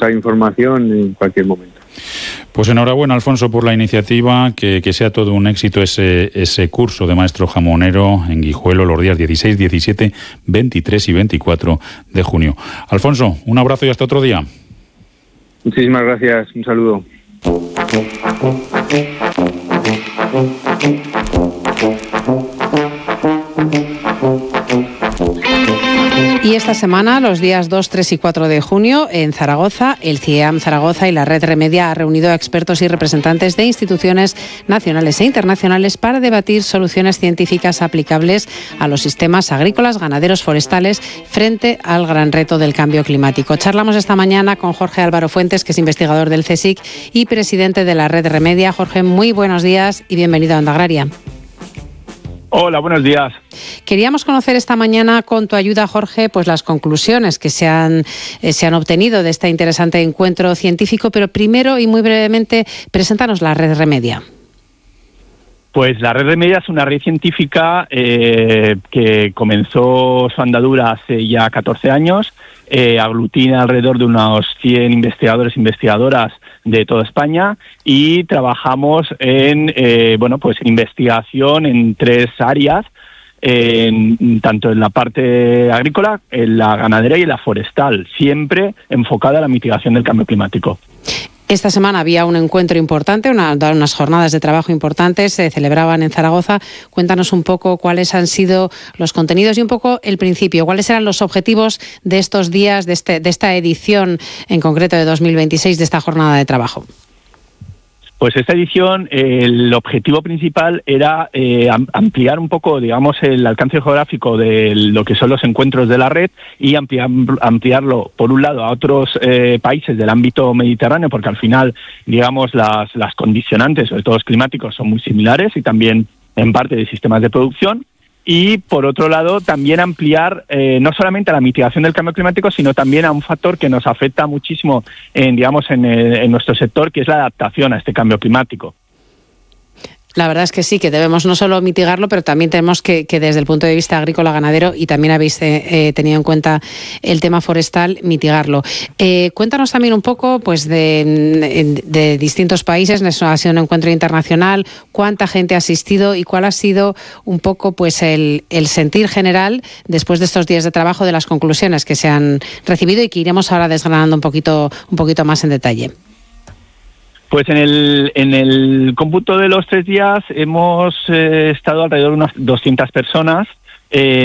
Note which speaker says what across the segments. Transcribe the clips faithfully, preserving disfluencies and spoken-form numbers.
Speaker 1: buscar información en cualquier momento.
Speaker 2: Pues enhorabuena, Alfonso, por la iniciativa, que, que sea todo un éxito ese, ese curso de maestro jamonero en Guijuelo los días dieciséis, diecisiete, veintitrés y veinticuatro de junio. Alfonso, un abrazo y hasta otro día.
Speaker 1: Muchísimas gracias, un saludo.
Speaker 3: Y esta semana, los días dos, tres y cuatro de junio, en Zaragoza, el C I E A M Zaragoza y la Red Remedia ha reunido a expertos y representantes de instituciones nacionales e internacionales para debatir soluciones científicas aplicables a los sistemas agrícolas, ganaderos, forestales frente al gran reto del cambio climático. Charlamos esta mañana con Jorge Álvaro Fuentes, que es investigador del CSIC y presidente de la Red Remedia. Jorge, muy buenos días y bienvenido a Onda Agraria.
Speaker 4: Hola, buenos días.
Speaker 3: Queríamos conocer esta mañana, con tu ayuda, Jorge, pues las conclusiones que se han, eh, se han obtenido de este interesante encuentro científico, pero primero y muy brevemente, preséntanos la Red Remedia.
Speaker 4: Pues la Red Remedia es una red científica eh, que comenzó su andadura hace ya catorce años, eh, aglutina alrededor de unos cien investigadores e investigadoras de toda España y trabajamos en eh, bueno pues investigación en tres áreas, en, tanto en la parte agrícola, en la ganadera y en la forestal, siempre enfocada a la mitigación del cambio climático.
Speaker 3: Esta semana había un encuentro importante, una, unas jornadas de trabajo importantes, se celebraban en Zaragoza. Cuéntanos un poco cuáles han sido los contenidos y un poco el principio. ¿Cuáles eran los objetivos de estos días, de, este, de esta edición en concreto de dos mil veintiséis, de esta jornada de trabajo?
Speaker 4: Pues esta edición, eh, el objetivo principal era eh, ampliar un poco, digamos, el alcance geográfico de lo que son los encuentros de la red y ampliar, ampliarlo, por un lado, a otros eh, países del ámbito mediterráneo, porque al final, digamos, las, las condicionantes, sobre todo los climáticos, son muy similares y también en parte de sistemas de producción. Y, por otro lado, también ampliar eh, no solamente a la mitigación del cambio climático, sino también a un factor que nos afecta muchísimo en, digamos, en, en nuestro sector, que es la adaptación a este cambio climático.
Speaker 3: La verdad es que sí, que debemos no solo mitigarlo, pero también tenemos que, que desde el punto de vista agrícola ganadero, y también habéis eh, tenido en cuenta el tema forestal, mitigarlo. Eh, cuéntanos también un poco pues de, de distintos países, ha sido un encuentro internacional, cuánta gente ha asistido y cuál ha sido un poco pues el, el sentir general después de estos días de trabajo, de las conclusiones que se han recibido y que iremos ahora desgranando un poquito, un poquito más en detalle.
Speaker 4: Pues en el en el cómputo de los tres días hemos eh, estado alrededor de unas doscientas personas. Eh,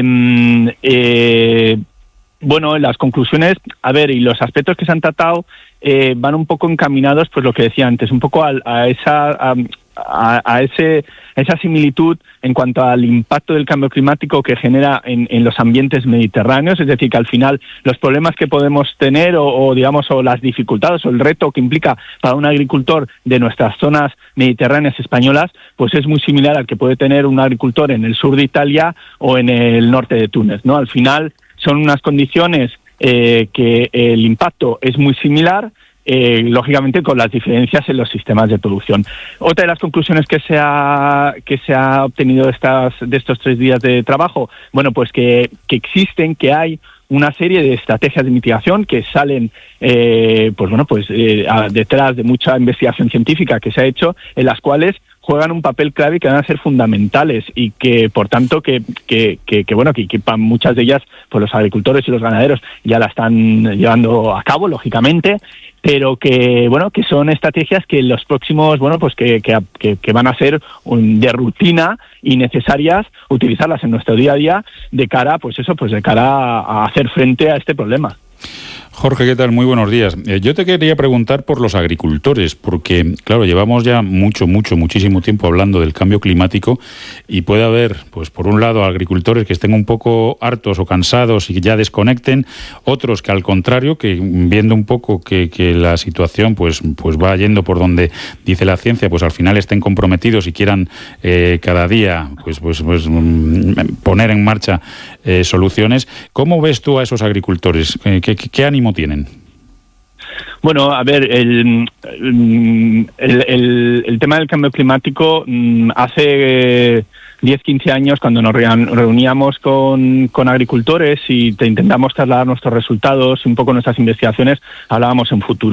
Speaker 4: eh, bueno, las conclusiones, a ver, y los aspectos que se han tratado eh, van un poco encaminados, pues lo que decía antes, un poco a, a esa a, a, a ese esa similitud en cuanto al impacto del cambio climático que genera en, en los ambientes mediterráneos, es decir, que al final los problemas que podemos tener o, o digamos o las dificultades o el reto que implica para un agricultor de nuestras zonas mediterráneas españolas, pues es muy similar al que puede tener un agricultor en el sur de Italia o en el norte de Túnez, ¿no? Al final son unas condiciones eh, que el impacto es muy similar, Eh, lógicamente con las diferencias en los sistemas de producción. Otra de las conclusiones que se ha que se ha obtenido de estas de estos tres días de trabajo, bueno, pues que, que existen, que hay una serie de estrategias de mitigación que salen, eh, pues bueno, pues eh, a, detrás de mucha investigación científica que se ha hecho, en las cuales juegan un papel clave y que van a ser fundamentales y que, por tanto, que, que, que, que bueno, que, que para muchas de ellas, pues los agricultores y los ganaderos ya la están llevando a cabo, lógicamente, pero que, bueno, que son estrategias que los próximos, bueno, pues que, que, que, que van a ser un, de rutina y necesarias utilizarlas en nuestro día a día de cara, pues eso, pues de cara a, a hacer frente a este problema.
Speaker 2: Jorge, ¿qué tal? Muy buenos días. Eh, yo te quería preguntar por los agricultores, porque, claro, llevamos ya mucho, mucho, muchísimo tiempo hablando del cambio climático y puede haber, pues por un lado, agricultores que estén un poco hartos o cansados y que ya desconecten, otros que al contrario, que viendo un poco que, que la situación pues, pues va yendo por donde dice la ciencia, pues al final estén comprometidos y quieran eh, cada día pues, pues, pues poner en marcha eh, soluciones. ¿Cómo ves tú a esos agricultores? ¿Qué, qué, qué ánimo tienen?
Speaker 4: Bueno, a ver, el, el, el, el tema del cambio climático hace diez, quince años, cuando nos reuníamos con, con agricultores y te intentamos trasladar nuestros resultados y un poco nuestras investigaciones, hablábamos en futuro.